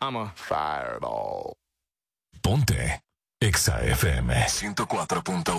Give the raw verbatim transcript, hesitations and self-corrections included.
mama. Fireball. Ponte Exa F M ciento cuatro punto